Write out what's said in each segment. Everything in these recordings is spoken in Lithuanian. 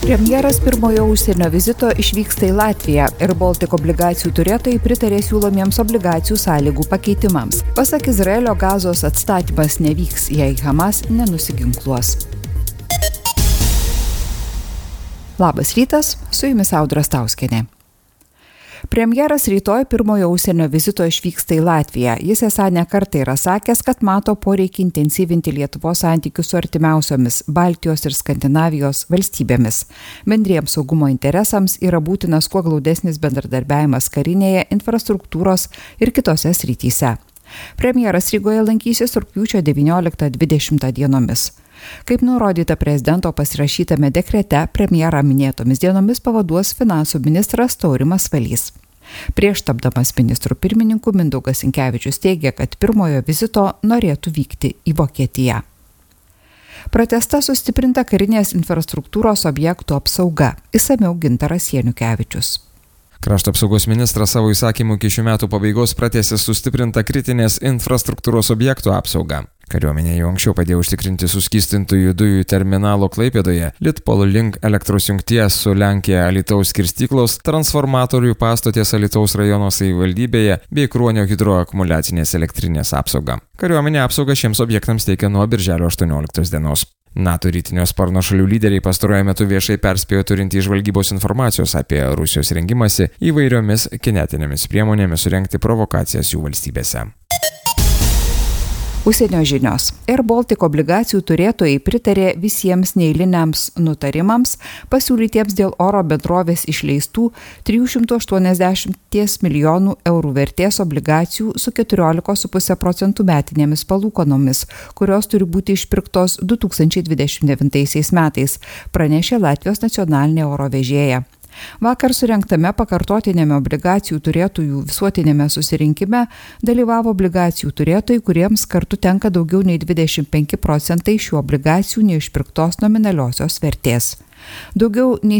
Premjeras pirmojo užsienio vizito išvyksta į Latviją ir Baltic obligacijų turėtojai pritarė siūlomiems obligacijų sąlygų pakeitimams. Pasak Izraelio, Gazos atstatymas nevyks, jei Hamas nenusiginkluos. Labas rytas, su jumis Audra Stauskienė. Premjeras rytoj pirmojo užsienio vizito išvyksta į Latviją. Jis esą ne kartą yra sakęs, kad mato poreikį intensyvinti Lietuvos santykius su artimiausiomis Baltijos ir Skandinavijos valstybėmis. Bendriems saugumo interesams yra būtinas kuo glaudesnis bendradarbiavimas karinėje, infrastruktūros ir kitose srityse. Premjeras Rygoje lankysis rugpjūčio 19-20 dienomis. Kaip nurodyta prezidento pasirašytame dekrete, premjerą minėtomis dienomis pavaduos finansų ministras Taurimas Valys. Prieš tapdamas ministru pirmininku Mindaugas Sinkevičius teigia, kad pirmojo vizito norėtų vykti į Vokietiją. Pratęsta sustiprinta karinės infrastruktūros objektų apsauga. Išsamiau Gintaras Janukevičius. Krašto apsaugos ministras savo įsakymu iki šių metų pabaigos pratęsė sustiprintą kritinės infrastruktūros objektų apsaugą. Kariuomenė jau anksčiau padėjo užtikrinti suskystintųjų dujų terminalo Klaipėdoje, Litpol link elektros jungties su Lenkija Alytaus skirstyklos, transformatorių pastotės Alytaus rajono savivaldybėje bei Kruonio hidroakumuliacinės elektrinės apsaugą. Kariuomenė apsaugą šiems objektams teikia nuo birželio 18 dienos. NATO rytinio sparno šalių lyderiai pastaruoju metu viešai perspėjo turinti žvalgybos informacijos apie Rusijos rengimąsi įvairiomis kinetinėmis priemonėmis surengti provokacijas jų valstybėse. Užsienio žinios. Air Baltic obligacijų turėtojai pritarė visiems neeiliniams nutarimams pasiūlytiems dėl oro bendrovės išleistų 380 milijonų eurų vertės obligacijų su 14,5% metinėmis palūkanomis, kurios turi būti išpirktos 2029 metais, pranešė Latvijos nacionalinė oro vežėja. Vakar surengtame pakartotinėme obligacijų turėtojų visuotinėme susirinkime dalyvavo obligacijų turėtojai, kuriems kartu tenka daugiau nei 25% šių obligacijų neišpirktos nominaliosios vertės. Daugiau nei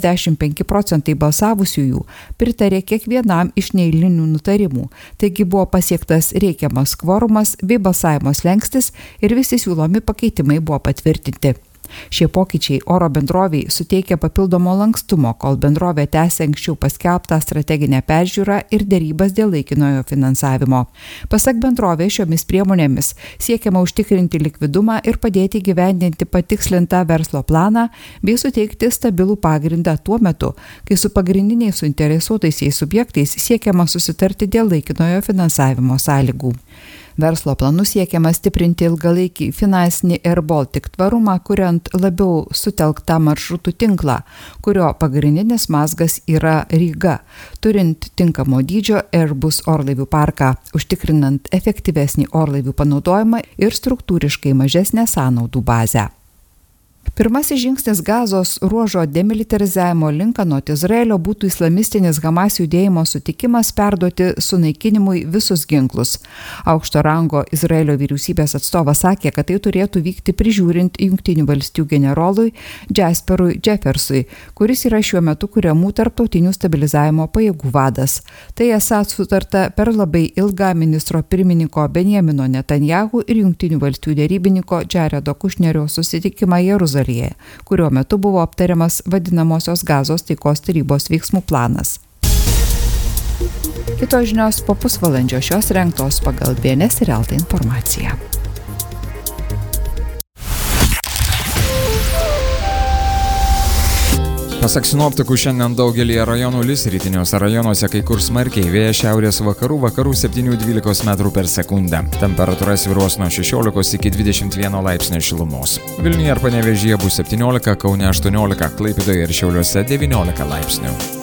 75% balsavusiųjų pritarė kiekvienam iš neeilinių nutarimų, taigi buvo pasiektas reikiamas kvorumas bei balsavimo slenkstis ir visi siūlomi pakeitimai buvo patvirtinti. Šie pokyčiai oro bendroviai suteikia papildomo lankstumo, kol bendrovė tęsia anksčiau paskelbtą strateginę peržiūrą ir dėrybas dėl laikinojo finansavimo. Pasak bendrovės, šiomis priemonėmis siekiama užtikrinti likvidumą ir padėti įgyvendinti patikslintą verslo planą bei suteikti stabilų pagrindą tuo metu, kai su pagrindiniais suinteresuotaisiais subjektais siekiama susitarti dėl laikinojo finansavimo sąlygų. Verslo planu siekiama stiprinti ilgalaikį finansinį Air Baltic tvarumą, kuriant labiau sutelktą maršrutų tinklą, kurio pagrindinis mazgas yra Ryga, turint tinkamo dydžio Airbus orlaivių parką, užtikrinant efektyvesnį orlaivių panaudojimą ir struktūriškai mažesnę sąnaudų bazę. Pirmasis žingsnis Gazos ruožo demilitarizavimo link anot Izraelio būtų islamistinis Hamas judėjimo sutikimas perduoti sunaikinimui visus ginklus. Aukšto rango Izraelio vyriausybės atstovas sakė, kad tai turėtų vykti prižiūrint Jungtinių valstijų generolui Jasperui Jeffersui, kuris yra šiuo metu kuriamų tarptautinių stabilizavimo pajėgų vadas. Tai esą sutarta per labai ilgą ministro pirmininko Benjamino Netanyahu ir Jungtinių valstijų derybininko Jaredo Kušnerio susitikimą Jeruzalėje, kurio metu buvo aptariamas vadinamosios Gazos taikos tarybos veiksmų planas. Kitos žinios po pusvalandžio, šios rengtos pagal BNS ir Elta informaciją. Pasak sinoptikų, šiandien daugelyje rajonų lis, rytiniuose rajonuose kai kur smarkiai, vėjas šiaurės vakarų 7-12 metrų per sekundę. Temperatūra svyruos nuo 16 iki 21 laipsnio šilumos. Vilniuje ir Panevėžyje bus 17, Kaune 18, Klaipėdoje ir Šiauliuose 19 laipsnių.